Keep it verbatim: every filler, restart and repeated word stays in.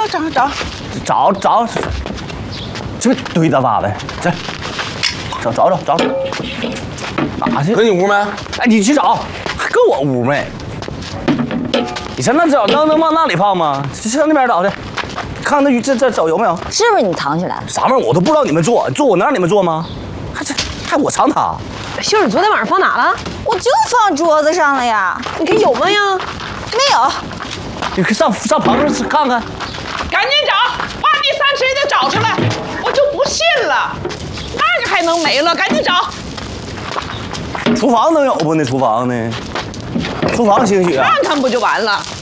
找找找找，这堆的吧呗，这找找找找，哪去？ 搁你屋没？ 哎，你去找，还搁我屋没？你上那找能能往那里放吗？上那边找去，看看那这这找有没有？ 是不是你藏起来了？ 啥玩意儿我都不知道你们做，做我能让你们做吗？还这还我藏它？ 秀儿，你昨天晚上放哪了？ 我就放桌子上了呀。 你看有吗呀？ 没有。 你上上旁边看看。 赶紧找，把第三谁得找出来，我就不信了，那个还能没了？赶紧找。 厨房能有不？那厨房呢？厨房兴许啊。 看看不就完了？